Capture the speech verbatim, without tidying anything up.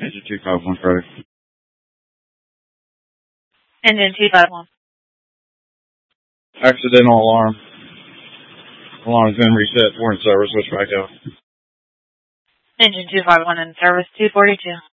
Engine two five one, Friday. Engine two five one. Accidental alarm. Alarm's been reset. We're in service. Switch back out. Engine two five one in service, two forty-two.